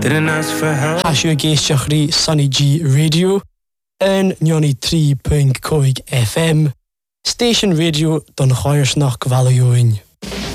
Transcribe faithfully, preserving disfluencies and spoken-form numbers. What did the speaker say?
Didn't ask for help. Hasio géisteach rí Sunny G Radio en Johnny three point five F M. Station Radio don Chairsnach Valioin.